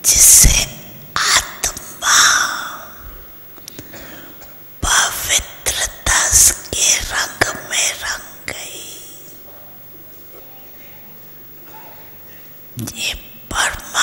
जिससे आत्मा पवित्रता के रंग में रंग गई। ये